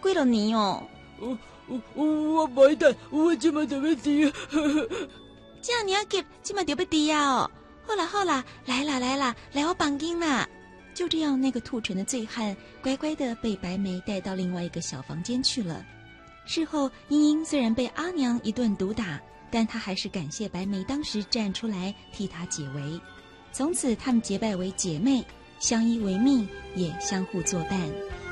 几了年哦。 我没得，我今晚就要死。 这样你要给，今晚就要死啊哦！好啦，来啦，来我房间啦！就这样，那个吐唇的醉汉乖乖地被白眉带到另外一个小房间去了。事后，英英虽然被阿娘一顿毒打，但她还是感谢白眉当时站出来替她解围。从此，她们结拜为姐妹，相依为命，也相互作伴。